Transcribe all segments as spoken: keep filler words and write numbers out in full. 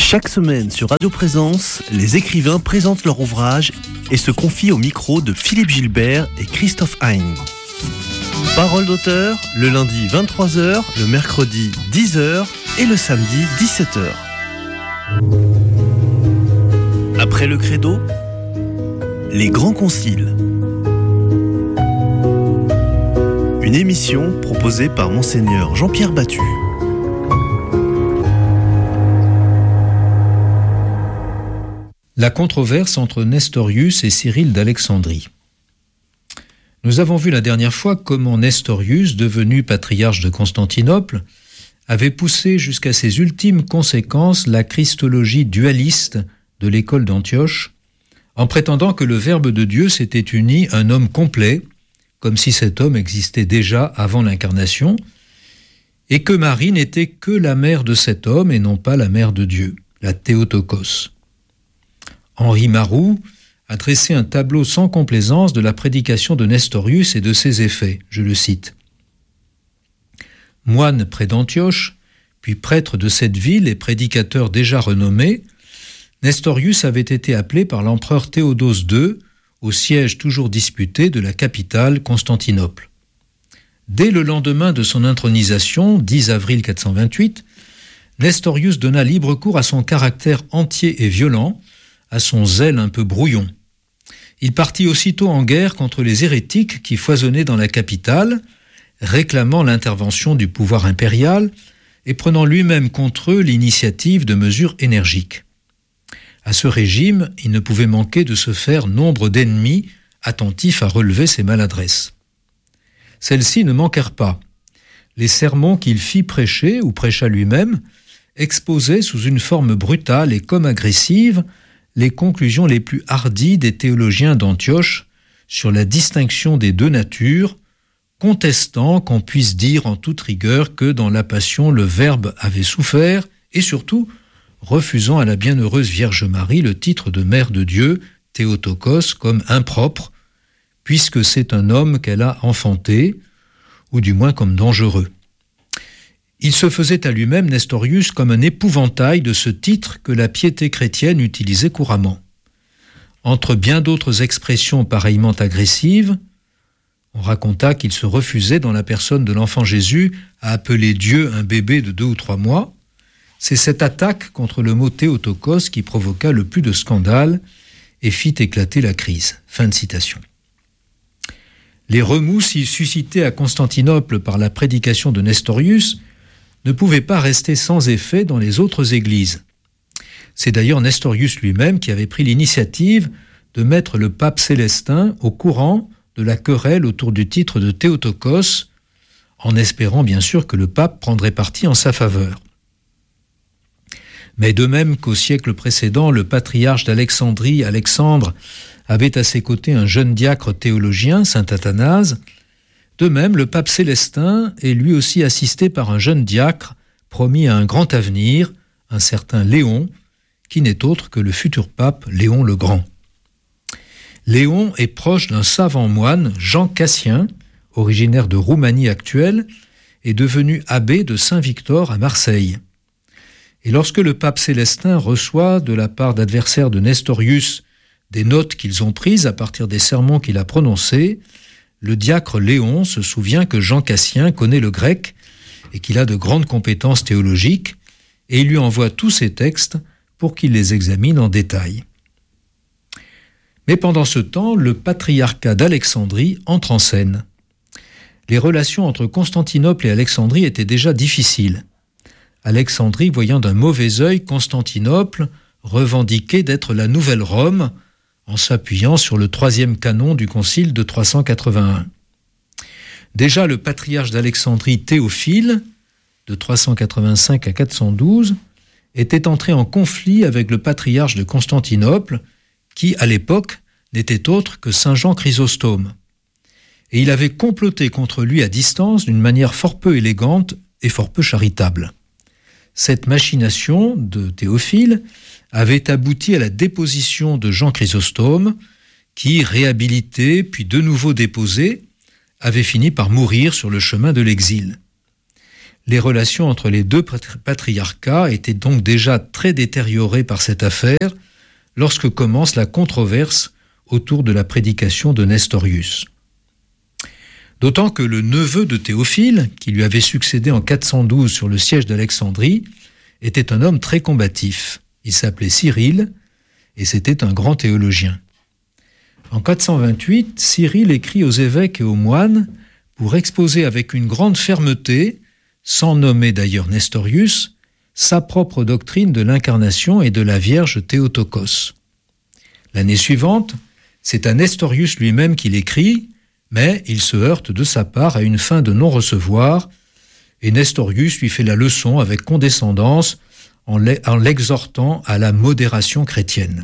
Chaque semaine sur Radio Présence, les écrivains présentent leur ouvrage et se confient au micro de Philippe Gilbert et Christophe Hein. Parole d'auteur, le lundi vingt-trois heures, le mercredi dix heures et le samedi dix-sept heures. Après le credo, les grands conciles. Une émission proposée par Monseigneur Jean-Pierre Battu. La controverse entre Nestorius et Cyril d'Alexandrie. Nous avons vu la dernière fois comment Nestorius, devenu patriarche de Constantinople, avait poussé jusqu'à ses ultimes conséquences la christologie dualiste de l'école d'Antioche, en prétendant que le Verbe de Dieu s'était uni un homme complet, comme si cet homme existait déjà avant l'incarnation, et que Marie n'était que la mère de cet homme et non pas la mère de Dieu, la Théotokos. Henri Marroux a dressé un tableau sans complaisance de la prédication de Nestorius et de ses effets. Je le cite. Moine près d'Antioche, puis prêtre de cette ville et prédicateur déjà renommé, Nestorius avait été appelé par l'empereur Théodose deux au siège toujours disputé de la capitale Constantinople. Dès le lendemain de son intronisation, dix avril quatre cent vingt-huit, Nestorius donna libre cours à son caractère entier et violent, à son zèle un peu brouillon. Il partit aussitôt en guerre contre les hérétiques qui foisonnaient dans la capitale, réclamant l'intervention du pouvoir impérial et prenant lui-même contre eux l'initiative de mesures énergiques. À ce régime, il ne pouvait manquer de se faire nombre d'ennemis attentifs à relever ses maladresses. Celles-ci ne manquèrent pas. Les sermons qu'il fit prêcher ou prêcha lui-même exposaient sous une forme brutale et comme agressive les conclusions les plus hardies des théologiens d'Antioche sur la distinction des deux natures, contestant qu'on puisse dire en toute rigueur que dans la Passion le Verbe avait souffert et surtout refusant à la bienheureuse Vierge Marie le titre de Mère de Dieu, Théotokos, comme impropre, puisque c'est un homme qu'elle a enfanté, ou du moins comme dangereux. Il se faisait à lui-même, Nestorius, comme un épouvantail de ce titre que la piété chrétienne utilisait couramment. Entre bien d'autres expressions pareillement agressives, on raconta qu'il se refusait dans la personne de l'enfant Jésus à appeler Dieu un bébé de deux ou trois mois. C'est cette attaque contre le mot Théotokos qui provoqua le plus de scandale et fit éclater la crise. Fin de citation. Les remous si suscités à Constantinople par la prédication de Nestorius ne pouvaient pas rester sans effet dans les autres églises. C'est d'ailleurs Nestorius lui-même qui avait pris l'initiative de mettre le pape Célestin au courant de la querelle autour du titre de Théotokos, en espérant bien sûr que le pape prendrait parti en sa faveur. Mais de même qu'au siècle précédent, le patriarche d'Alexandrie, Alexandre, avait à ses côtés un jeune diacre théologien, saint Athanase, de même, le pape Célestin est lui aussi assisté par un jeune diacre promis à un grand avenir, un certain Léon, qui n'est autre que le futur pape Léon le Grand. Léon est proche d'un savant moine, Jean Cassien, originaire de Roumanie actuelle, et devenu abbé de Saint-Victor à Marseille. Et lorsque le pape Célestin reçoit de la part d'adversaires de Nestorius des notes qu'ils ont prises à partir des sermons qu'il a prononcés, le diacre Léon se souvient que Jean Cassien connaît le grec et qu'il a de grandes compétences théologiques, et il lui envoie tous ses textes pour qu'il les examine en détail. Mais pendant ce temps, le patriarcat d'Alexandrie entre en scène. Les relations entre Constantinople et Alexandrie étaient déjà difficiles. Alexandrie, voyant d'un mauvais œil Constantinople, revendiquait d'être la nouvelle Rome, en s'appuyant sur le troisième canon du concile de trois cent quatre-vingt-un. Déjà le patriarche d'Alexandrie Théophile, de trois cent quatre-vingt-cinq à quatre cent douze, était entré en conflit avec le patriarche de Constantinople, qui, à l'époque, n'était autre que saint Jean Chrysostome. Et il avait comploté contre lui à distance d'une manière fort peu élégante et fort peu charitable. Cette machination de Théophile avait abouti à la déposition de Jean Chrysostome, qui, réhabilité puis de nouveau déposé, avait fini par mourir sur le chemin de l'exil. Les relations entre les deux patriarcats étaient donc déjà très détériorées par cette affaire lorsque commence la controverse autour de la prédication de Nestorius. D'autant que le neveu de Théophile, qui lui avait succédé en quatre cent douze sur le siège d'Alexandrie, était un homme très combatif. Il s'appelait Cyrille et c'était un grand théologien. En quatre cent vingt-huit, Cyrille écrit aux évêques et aux moines pour exposer avec une grande fermeté, sans nommer d'ailleurs Nestorius, sa propre doctrine de l'incarnation et de la Vierge Théotokos. L'année suivante, c'est à Nestorius lui-même qu'il écrit, mais il se heurte de sa part à une fin de non-recevoir, et Nestorius lui fait la leçon avec condescendance en l'exhortant à la modération chrétienne.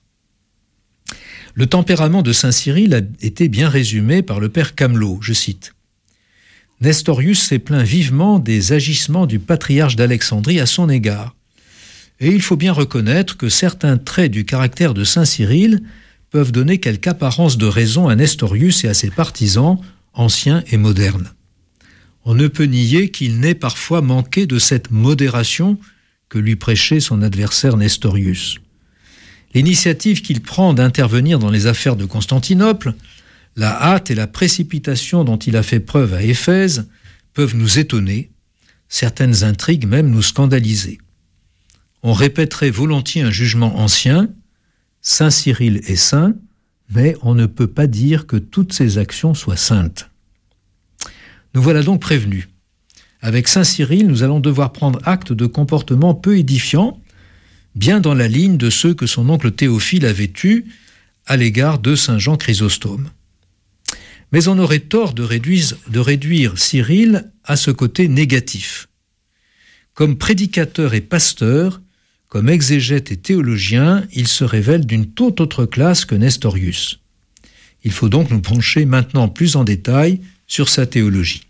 Le tempérament de saint Cyrille a été bien résumé par le père Camelot, je cite. « Nestorius s'est plaint vivement des agissements du patriarche d'Alexandrie à son égard, et il faut bien reconnaître que certains traits du caractère de saint Cyrille peuvent donner quelque apparence de raison à Nestorius et à ses partisans, anciens et modernes. On ne peut nier qu'il n'ait parfois manqué de cette modération que lui prêchait son adversaire Nestorius. L'initiative qu'il prend d'intervenir dans les affaires de Constantinople, la hâte et la précipitation dont il a fait preuve à Éphèse peuvent nous étonner, certaines intrigues même nous scandaliser. On répéterait volontiers un jugement ancien, saint Cyrille est saint, mais on ne peut pas dire que toutes ses actions soient saintes. Nous voilà donc prévenus. Avec saint Cyrille, nous allons devoir prendre acte de comportements peu édifiants, bien dans la ligne de ceux que son oncle Théophile avait eus à l'égard de saint Jean Chrysostome. Mais on aurait tort de réduire, de réduire Cyrille à ce côté négatif. Comme prédicateur et pasteur, comme exégète et théologien, il se révèle d'une toute autre classe que Nestorius. Il faut donc nous pencher maintenant plus en détail sur sa théologie.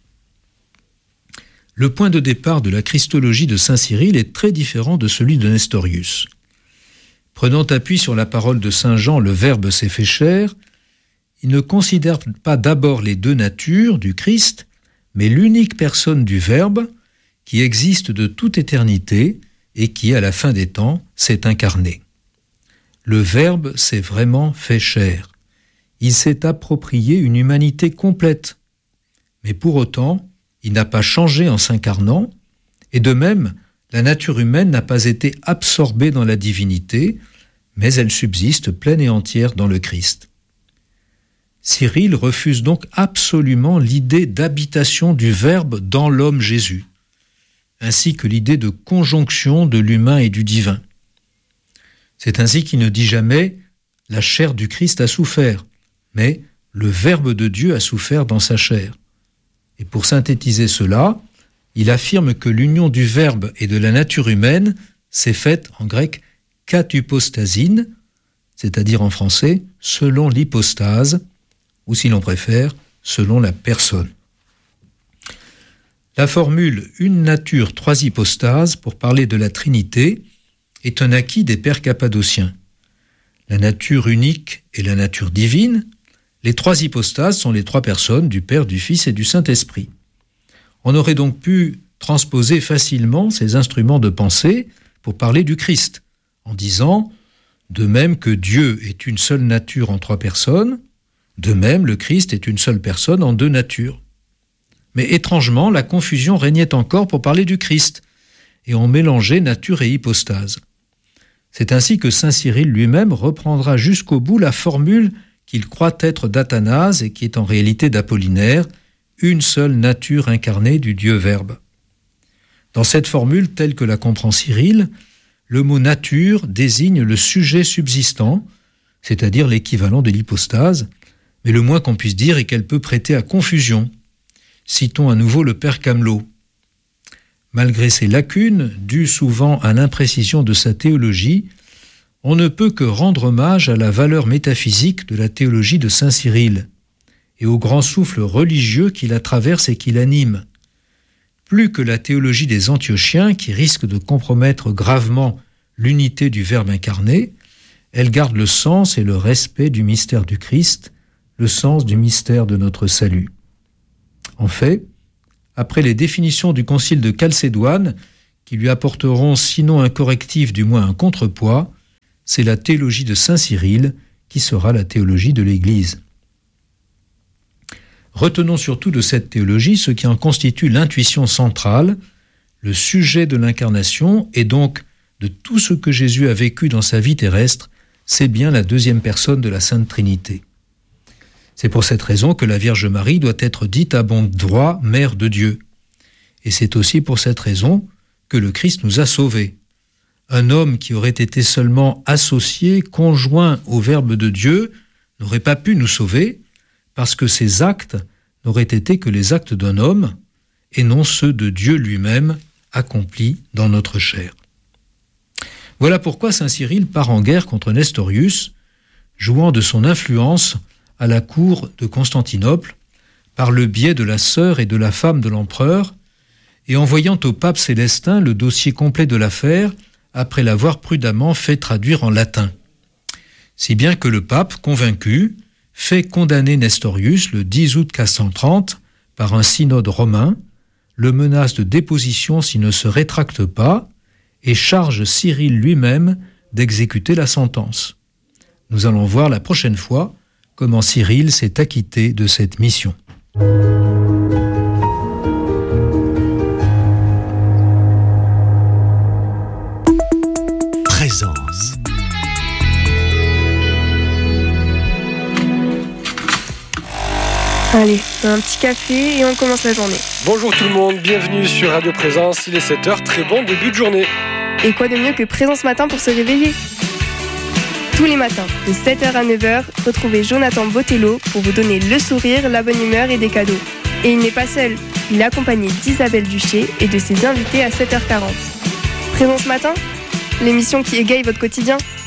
Le point de départ de la christologie de saint Cyrille est très différent de celui de Nestorius. Prenant appui sur la parole de saint Jean, le Verbe s'est fait chair, il ne considère pas d'abord les deux natures du Christ, mais l'unique personne du Verbe qui existe de toute éternité et qui, à la fin des temps, s'est incarné. Le Verbe s'est vraiment fait chair. Il s'est approprié une humanité complète. Mais pour autant, il n'a pas changé en s'incarnant, et de même, la nature humaine n'a pas été absorbée dans la divinité, mais elle subsiste pleine et entière dans le Christ. Cyrille refuse donc absolument l'idée d'habitation du Verbe dans l'homme Jésus, ainsi que l'idée de conjonction de l'humain et du divin. C'est ainsi qu'il ne dit jamais « la chair du Christ a souffert », mais « le Verbe de Dieu a souffert dans sa chair ». Et pour synthétiser cela, il affirme que l'union du Verbe et de la nature humaine s'est faite en grec « katupostasine », c'est-à-dire en français « selon l'hypostase », ou si l'on préfère, selon la personne. La formule « une nature, trois hypostases » pour parler de la Trinité est un acquis des pères cappadociens. La nature unique est la nature divine. Les trois hypostases sont les trois personnes du Père, du Fils et du Saint-Esprit. On aurait donc pu transposer facilement ces instruments de pensée pour parler du Christ, en disant « de même que Dieu est une seule nature en trois personnes, de même le Christ est une seule personne en deux natures ». Mais étrangement, la confusion régnait encore pour parler du Christ, et on mélangeait nature et hypostase. C'est ainsi que saint Cyrille lui-même reprendra jusqu'au bout la formule qu'il croit être d'Athanase et qui est en réalité d'Apollinaire, une seule nature incarnée du Dieu Verbe. Dans cette formule, telle que la comprend Cyrille, le mot nature désigne le sujet subsistant, c'est-à-dire l'équivalent de l'hypostase, mais le moins qu'on puisse dire est qu'elle peut prêter à confusion. Citons à nouveau le père Camelot. Malgré ses lacunes, dues souvent à l'imprécision de sa théologie, on ne peut que rendre hommage à la valeur métaphysique de la théologie de saint Cyrille et au grand souffle religieux qui la traverse et qui l'anime. Plus que la théologie des Antiochiens, qui risque de compromettre gravement l'unité du Verbe incarné, elle garde le sens et le respect du mystère du Christ, le sens du mystère de notre salut. En fait, après les définitions du concile de Chalcédoine, qui lui apporteront sinon un correctif, du moins un contrepoids, c'est la théologie de saint Cyril qui sera la théologie de l'Église. Retenons surtout de cette théologie ce qui en constitue l'intuition centrale, le sujet de l'incarnation et donc de tout ce que Jésus a vécu dans sa vie terrestre, c'est bien la deuxième personne de la Sainte Trinité. C'est pour cette raison que la Vierge Marie doit être dite à bon droit Mère de Dieu. Et c'est aussi pour cette raison que le Christ nous a sauvés. Un homme qui aurait été seulement associé, conjoint au Verbe de Dieu, n'aurait pas pu nous sauver, parce que ses actes n'auraient été que les actes d'un homme, et non ceux de Dieu lui-même, accomplis dans notre chair. Voilà pourquoi saint Cyril part en guerre contre Nestorius, jouant de son influence à la cour de Constantinople, par le biais de la sœur et de la femme de l'empereur, et envoyant au pape Célestin le dossier complet de l'affaire, après l'avoir prudemment fait traduire en latin. Si bien que le pape, convaincu, fait condamner Nestorius le dix août quatre cent trente par un synode romain, le menace de déposition s'il ne se rétracte pas, et charge Cyril lui-même d'exécuter la sentence. Nous allons voir la prochaine fois comment Cyril s'est acquitté de cette mission. Présence. Allez, un petit café et on commence la journée. Bonjour tout le monde, bienvenue sur Radio Présence, il est sept heures, très bon début de journée. Et quoi de mieux que Présence Matin pour se réveiller ? Tous les matins, de sept heures à neuf heures, retrouvez Jonathan Botello pour vous donner le sourire, la bonne humeur et des cadeaux. Et il n'est pas seul, il est accompagné d'Isabelle Duché et de ses invités à sept heures quarante. Présence Matin, l'émission qui égaye votre quotidien.